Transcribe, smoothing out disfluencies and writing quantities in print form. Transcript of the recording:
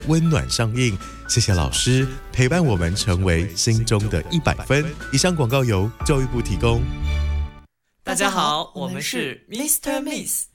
温暖上映。谢谢老师陪伴我们成为心中的100分。以上广告由教育部提供。 大家好，我们是 Mr. Miss。